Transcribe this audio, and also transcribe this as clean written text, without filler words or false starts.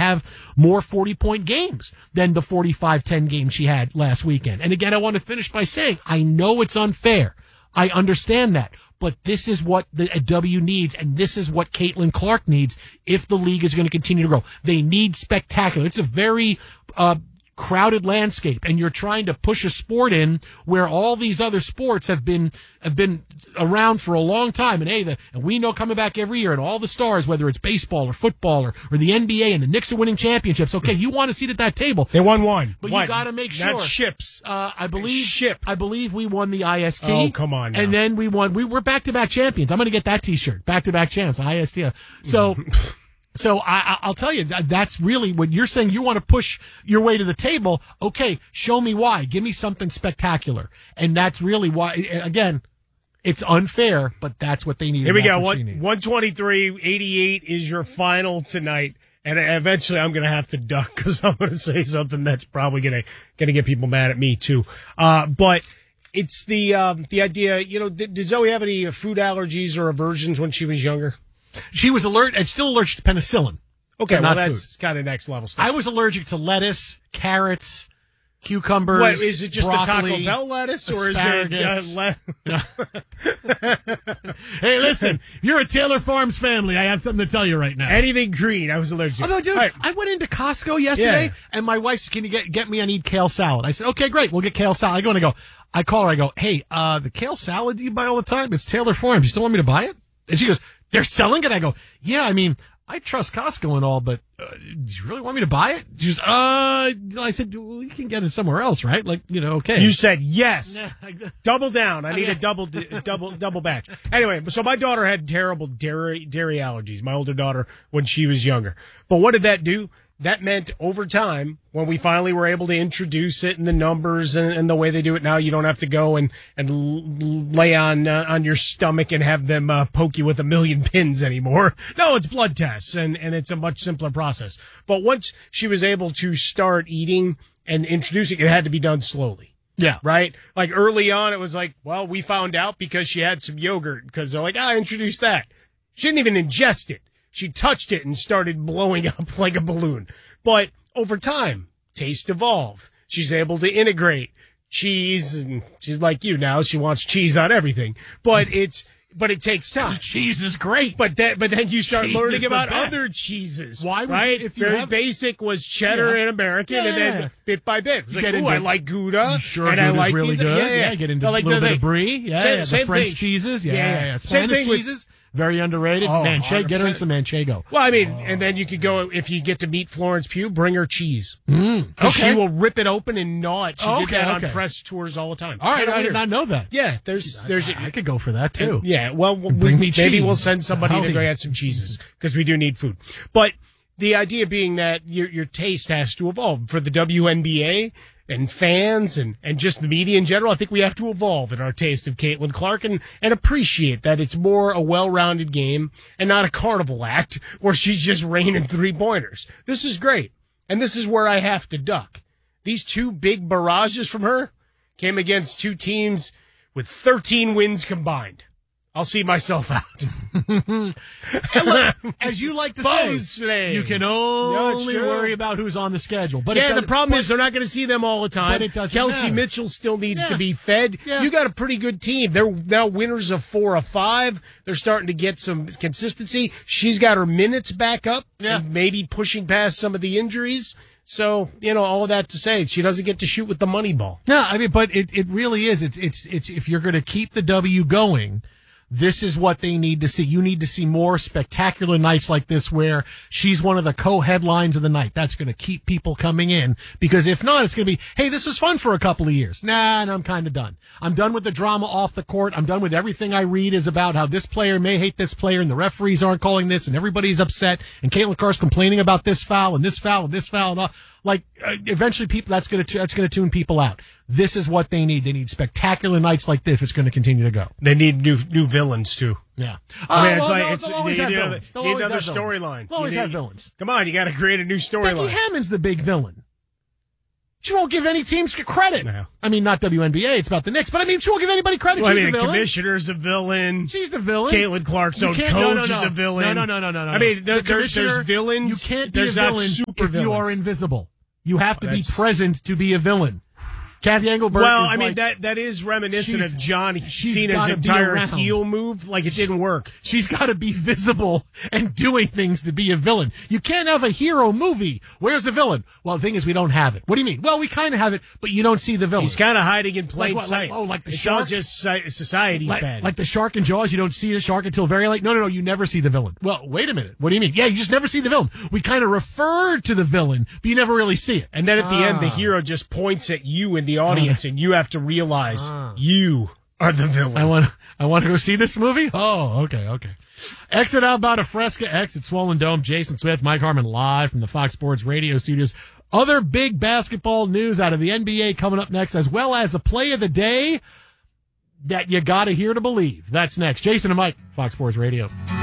have more 40-point games than the 45-10 game she had last weekend. And again, I want to finish by saying, I know it's unfair. I understand that. But this is what the W needs, and this is what Caitlin Clark needs if the league is going to continue to grow. They need spectacular. It's a very crowded landscape, and you're trying to push a sport in where all these other sports have been around for a long time. And and we know coming back every year, and all the stars, whether it's baseball or football or the NBA, and the Knicks are winning championships. Okay, you want a seat at that table. They won one, but you got to make sure. That's ships. I believe we won the IST. Oh, come on now. And then we won. We're back-to-back champions. I'm going to get that T-shirt. Back-to-back champs, IST. So I'll tell you, that's really what you're saying. You want to push your way to the table. Okay, show me why. Give me something spectacular. And that's really why, again, it's unfair, but that's what they need. Here we go. 123-88 is your final tonight. And eventually I'm going to have to duck because I'm going to say something that's probably going to get people mad at me too. But it's the idea, did Zoe have any food allergies or aversions when she was younger? She was still allergic to penicillin. Okay, well, that's kind of next level stuff. I was allergic to lettuce, carrots, cucumbers. What, is it just broccoli, the Taco Bell lettuce, or asparagus. Is it Hey, listen, you're a Taylor Farms family. I have something to tell you right now. Anything green, I was allergic to. Although, dude, right. I went into Costco yesterday, and my wife said, can you get me, I need kale salad. I said, okay, great, we'll get kale salad. I call her, I go, hey, the kale salad you buy all the time, it's Taylor Farms. You still want me to buy it? And she goes, they're selling it? I go, yeah, I mean, I trust Costco and all, but do you really want me to buy it? She goes, I said, well, we can get it somewhere else, right? Okay. You said yes. Double down. I need a double batch. Anyway, so my daughter had terrible dairy allergies, my older daughter, when she was younger. But what did that do? That meant over time, when we finally were able to introduce it and the numbers and the way they do it now, you don't have to go and lay on your stomach and have them poke you with 1,000,000 pins anymore. No, it's blood tests, and it's a much simpler process. But once she was able to start eating and introducing, it had to be done slowly. Yeah. Right? Like early on, it was like, well, we found out because she had some yogurt because they're like, I introduced that. She didn't even ingest it. She touched it and started blowing up like a balloon. But over time, tastes evolve. She's able to integrate cheese, and she's like you now. She wants cheese on everything. But it takes time. Cheese is great. But then you start learning about other cheeses. Why would right? If you Very basic was cheddar and American, and then bit by bit. It's like, I like Gouda. Sure, and Gouda's I like really good. Yeah, get into a little bit of Brie. Yeah, the French cheeses. Yeah. Spanish cheeses. Very underrated. Manchego. Get her in some Manchego. Well, I mean, and then you could go, if you get to meet Florence Pugh, bring her cheese. Okay. She will rip it open and gnaw it. She did that on press tours all the time. All right, I did not know that. Yeah, there's. I could go for that too. Well, maybe we'll send somebody to go get some cheeses because we do need food. But the idea being that your taste has to evolve for the WNBA. And fans and just the media in general, I think we have to evolve in our taste of Caitlin Clark and appreciate that it's more a well-rounded game and not a carnival act where she's just raining three-pointers. This is great. And this is where I have to duck. These two big barrages from her came against two teams with 13 wins combined. I'll see myself out. As you like to say, you can only worry about who's on the schedule. But the problem is they're not going to see them all the time. But it doesn't Kelsey matter. Mitchell still needs to be fed. Yeah. You got a pretty good team. They're now winners of 4 of 5. They're starting to get some consistency. She's got her minutes back up. Yeah. And maybe pushing past some of the injuries. So, all of that to say, she doesn't get to shoot with the money ball. No, I mean, but it really is. It's if you're going to keep the W going, this is what they need to see. You need to see more spectacular nights like this where she's one of the co-headlines of the night. That's going to keep people coming in, because if not, it's going to be, hey, this was fun for a couple of years. Nah, and I'm kind of done. I'm done with the drama off the court. I'm done with everything I read is about how this player may hate this player and the referees aren't calling this and everybody's upset and Caitlin Clark's complaining about this foul and this foul and this foul and all. Eventually that's going to tune people out. This is what they need. They need spectacular nights like this. It's going to continue to go. They need new villains too. Yeah. They'll always have villains. Need another storyline. They'll always have villains. Come on, you got to create a new storyline. Becky Hammond's the big villain. She won't give any teams credit. No. I mean, not WNBA, it's about the Knicks, but I mean, she won't give anybody credit. Well, She's the villain. Commissioner's a villain. She's the villain. Caitlin Clark's own coach is a villain. No. I mean, there's villains. You can't be there's a villain super if villains. you are invisible. You have to be present to be a villain. Kathy Engelbert. Well, I mean that is reminiscent of John Cena's entire heel move. Like, it didn't work. She's got to be visible and doing things to be a villain. You can't have a hero movie. Where's the villain? Well, the thing is, we don't have it. What do you mean? Well, we kind of have it, but you don't see the villain. He's kind of hiding in plain sight. Like the it's shark. All just society's bad. Like the shark in Jaws. You don't see the shark until very late. No. You never see the villain. Well, wait a minute. What do you mean? Yeah, you just never see the villain. We kind of refer to the villain, but you never really see it. And then at the end, the hero just points at you in the audience, and you have to realize you are the villain. I want to go see this movie? Oh, okay. Exit out about a Fresca, exit Swollen Dome. Jason Smith, Mike Harmon live from the Fox Sports Radio studios. Other big basketball news out of the NBA coming up next, as well as a play of the day that you got to hear to believe. That's next. Jason and Mike, Fox Sports Radio.